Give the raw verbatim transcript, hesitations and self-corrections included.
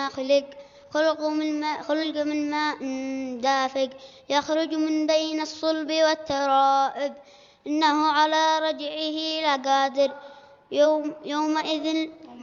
ما خلق خلق من ماء, خلق من ماء دافق يخرج من بين الصلب والترائب إنه على رجعه لقادر يوم يومئذ